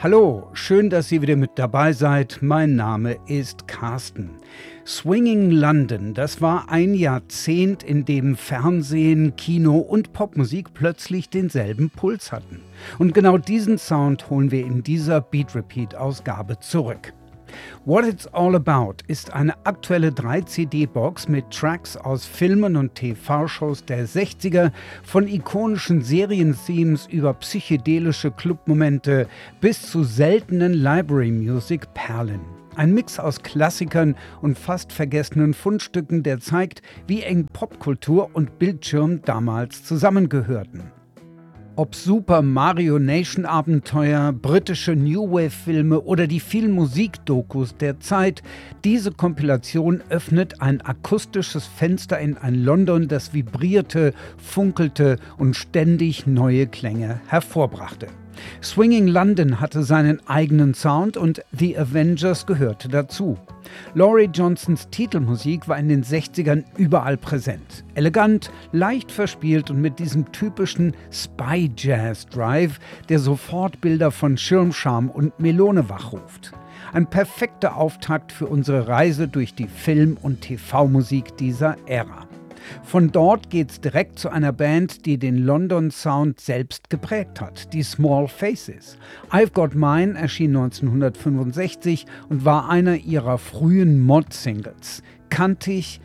Hallo, schön, dass ihr wieder mit dabei seid. Mein Name ist Carsten. Swinging London, das war ein Jahrzehnt, in dem Fernsehen, Kino und Popmusik plötzlich denselben Puls hatten. Und genau diesen Sound holen wir in dieser Beat Repeat-Ausgabe zurück. What It's All About ist eine aktuelle 3-CD-Box mit Tracks aus Filmen und TV-Shows der 60er, von ikonischen Serienthemes über psychedelische Clubmomente bis zu seltenen Library-Music-Perlen. Ein Mix aus Klassikern und fast vergessenen Fundstücken, der zeigt, wie eng Popkultur und Bildschirm damals zusammengehörten. Ob Super Mario Nation Abenteuer, britische New Wave Filme oder die vielen Musikdokus der Zeit, diese Kompilation öffnet ein akustisches Fenster in ein London, das vibrierte, funkelte und ständig neue Klänge hervorbrachte. Swinging London hatte seinen eigenen Sound und The Avengers gehörte dazu. Laurie Johnsons Titelmusik war in den 60ern überall präsent. Elegant, leicht verspielt und mit diesem typischen Spy-Jazz-Drive, der sofort Bilder von Schirmscham und Melone wachruft. Ein perfekter Auftakt für unsere Reise durch die Film- und TV-Musik dieser Ära. Von dort geht's direkt zu einer Band, die den London-Sound selbst geprägt hat, die Small Faces. I've Got Mine erschien 1965 und war einer ihrer frühen Mod-Singles. Kantig,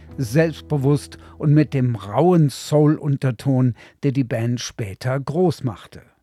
selbstbewusst und mit dem rauen Soul-Unterton, der die Band später groß machte.